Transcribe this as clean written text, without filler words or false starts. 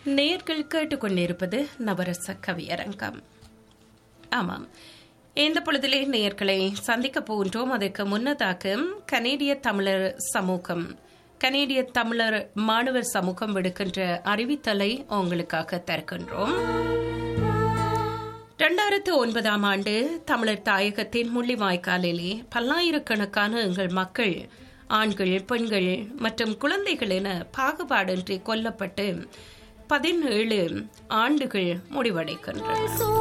நேயர்கள் கேட்டுக்கொண்டிருப்பது நவரச கவியரங்கம். ஆமாம், இந்த பொழுதிலே நேயர்களை சந்திக்க போகின்றோம். அதற்கு முன்னதாக கனேடிய தமிழர் மாணவர் சமூகம் விடுக்கின்ற அறிவித்தலை உங்களுக்காக தருகின்றோம். 2009 ஆண்டு தமிழர் தாயகத்தின் முள்ளிவாய்க்காலிலே பல்லாயிரக்கணக்கான எங்கள் மக்கள், ஆண்கள், பெண்கள் மற்றும் குழந்தைகள் என பாகுபாடின்றி கொல்லப்பட்டு 17 ஆண்டுகள் முடிவடைகின்றன.